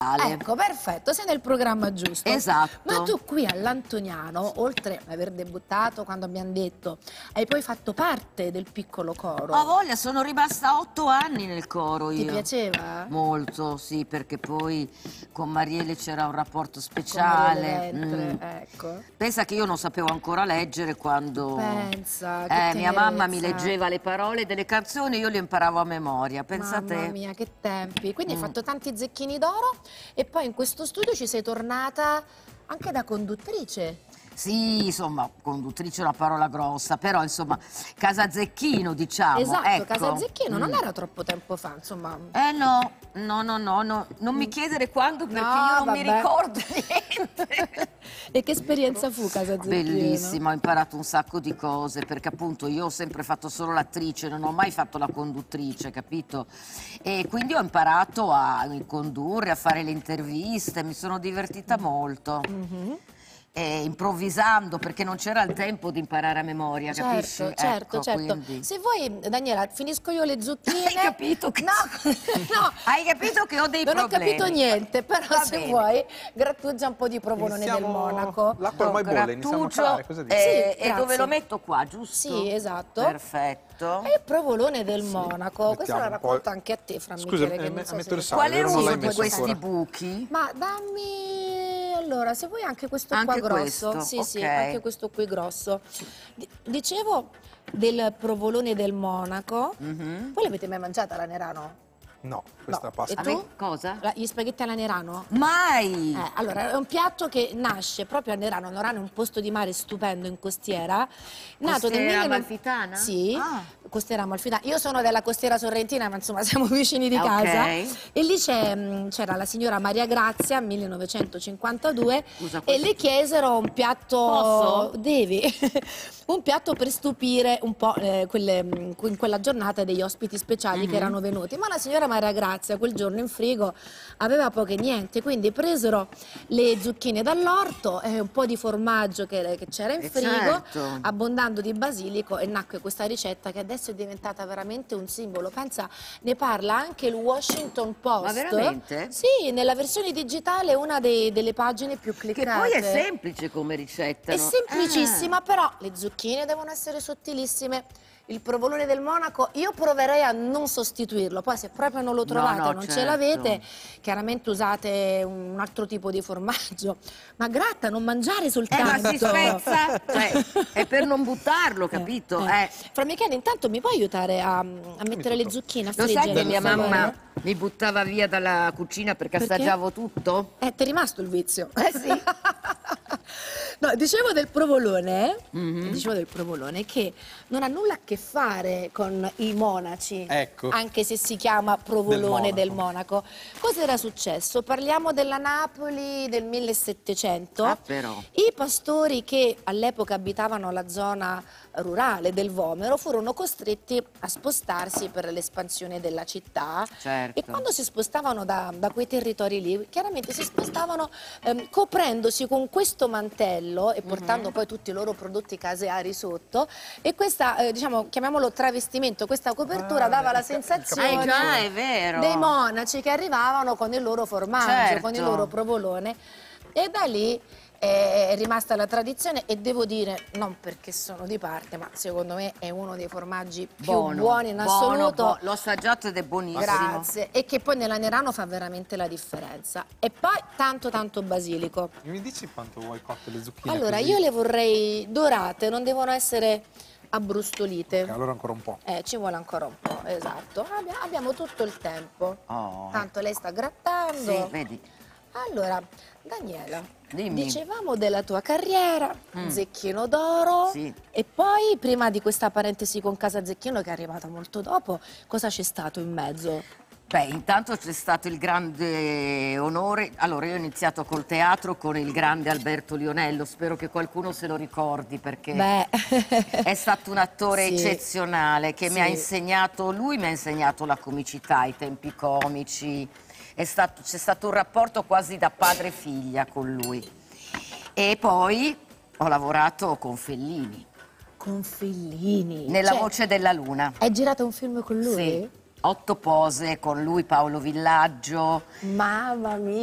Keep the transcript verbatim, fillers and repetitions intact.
Ecco, perfetto, sei nel programma giusto. Esatto. Ma tu qui all'Antoniano, oltre ad aver debuttato, quando abbiamo detto, hai poi fatto parte del piccolo coro. Ho voglia, sono rimasta otto anni nel coro io. Ti piaceva? Molto, sì, perché poi con Mariele c'era un rapporto Con speciale. Mariele Ventre, Mm. ecco. Pensa che io non sapevo ancora leggere quando... Pensa, che eh, mia mamma mi tenerezza. leggeva le parole delle canzoni e io le imparavo a memoria, pensa Mamma te. mia, che tempi. Quindi Mm. hai fatto tanti zecchini d'oro e poi in questo studio ci sei tornata anche da conduttrice. Sì, insomma, conduttrice è una parola grossa, però insomma, Casa Zecchino, diciamo. Esatto, ecco. Casa Zecchino, Mm. non era troppo tempo fa, insomma. Eh no, no, no, no, no, non mi chiedere quando perché No, io non vabbè. mi ricordo niente. E che esperienza fu Casa Zecchino? Bellissima, ho imparato un sacco di cose perché appunto io ho sempre fatto solo l'attrice, non ho mai fatto la conduttrice, capito? E quindi ho imparato a condurre, a fare le interviste, mi sono divertita molto. Mhm. E improvvisando perché non c'era il tempo di imparare a memoria, Certo, capisci? certo, Ecco, certo. quindi. Se vuoi, Daniela, finisco io le zucchine. Hai capito che... No, no. Hai capito che ho dei Non problemi? ho capito niente, però Va se bene. vuoi grattugia un po' di provolone Iniziamo- del Monaco. L'acqua ormai bolle, iniziamo a Grattugia, calare, cosa dici? eh, Sì, e grazie. dove lo metto qua, giusto? Sì, esatto. Perfetto. E provolone del Monaco, questa mettiamo la un po'- racconto anche a te, Fra Scusa, Michele, eh, che non me- so metto se- il sale, Qual è vero? Non l'hai uno di messo questi ancora. buchi? Ma dammi, allora, se vuoi anche questo Anche qua grosso. questo, Sì, sì, ok. anche questo qui grosso. D- Dicevo del provolone del Monaco. Mhm. Voi l'avete mai mangiata la Nerano? No, questa No. è pasta. E tu? A me- cosa? La- gli spaghetti alla Nerano? Mai! Eh, allora, è un piatto che nasce proprio a Nerano. Nerano è un posto di mare stupendo in costiera. Nato nel Costiera mille- Amalfitana? Sì, Ah. costiera Amalfitana. Io sono della costiera sorrentina, ma insomma siamo vicini di Ok. casa. E lì c'è, mh, c'era la signora Maria Grazia, millenovecentocinquantadue, Scusa, e questo- le chiesero un piatto... Posso? Devi. Un piatto per stupire un po' eh, quelle, mh, in quella giornata degli ospiti speciali che erano venuti. Ma la signora Maria Grazia quel giorno in frigo aveva poco e niente, quindi presero le zucchine dall'orto e un po' di formaggio che, che c'era in Eh, frigo, certo. abbondando di basilico, e nacque questa ricetta che adesso è diventata veramente un simbolo. Pensa, ne parla anche il Washington Post. Ma veramente? Sì, nella versione digitale è una dei- delle pagine più Che cliccate. poi è semplice come ricetta. È no? semplicissima, Ah. però le zucchine devono essere sottilissime. Il provolone del Monaco, io proverei a non sostituirlo, poi se proprio non lo trovate, no, non ce certo. l'avete, chiaramente usate un altro tipo di formaggio, ma gratta, non mangiare Eh, soltanto. ma si spezza, cioè, è per non buttarlo, capito? Eh. Eh. Fra Michele, intanto mi puoi aiutare a, a mettere le zucchine a Lo friggere? sai che mia per favore? mamma mi buttava via dalla cucina perché, Perché? assaggiavo tutto? Eh, ti è rimasto il vizio? Eh sì. No, dicevo del provolone, Mhm. dicevo del provolone che non ha nulla a che fare con i monaci, Ecco. anche se si chiama provolone Del del Monaco. Cos'era successo? Parliamo della Napoli del millesettecento. Ah, però. I pastori che all'epoca abitavano la zona rurale del Vomero furono costretti a spostarsi per l'espansione della città. Certo. E quando si spostavano da, da quei territori lì, chiaramente si spostavano ehm, coprendosi con questo mantello e portando poi tutti i loro prodotti caseari sotto, e questa, eh, diciamo, chiamiamolo travestimento, questa copertura Ah, dava la il ca- il sensazione Eh già, è vero. dei monaci che arrivavano con il loro formaggio, Certo. con il loro provolone, e da lì eh, è rimasta la tradizione. E devo dire, non perché sono di parte, ma secondo me è uno dei formaggi più Buono, buoni in buono, assoluto. buono. L'ho assaggiato ed è buonissimo. Grazie, e che poi nella Nerano fa veramente la differenza. E poi tanto tanto basilico. Mi dici quanto vuoi cotte le zucchine? Allora, così? io le vorrei dorate, non devono essere abbrustolite. Ok, allora ancora un po'. Eh, ci vuole ancora un po', esatto. Abbia- abbiamo tutto il tempo. Oh. Tanto lei sta grattando. Sì, vedi. Allora, Daniela, Dimmi. dicevamo della tua carriera, Zecchino d'Oro, Sì. e poi prima di questa parentesi con Casa Zecchino che è arrivata molto dopo, cosa c'è stato in mezzo? Beh, intanto c'è stato il grande onore. Allora, io ho iniziato col teatro con il grande Alberto Lionello, spero che qualcuno se lo ricordi perché Beh, è stato un attore Sì. eccezionale che mi ha Sì. insegnato, lui mi ha insegnato la comicità, i tempi comici. È stato, c'è stato un rapporto quasi da padre e figlia con lui. E poi ho lavorato con Fellini, con Fellini. nella Cioè, Voce della Luna. hai girato un film con lui? Sì, otto pose con lui, Paolo Villaggio. Mamma mia.